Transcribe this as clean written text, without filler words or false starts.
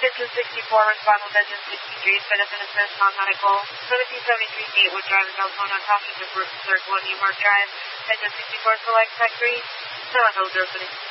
Engine 64, respond with Engine 63, Citizen Assist, non-medical, 1773 Gatewood Drive in Deltona, caution to Circle 1, Newmark Drive, Engine 64, select Tech 3, 700 City.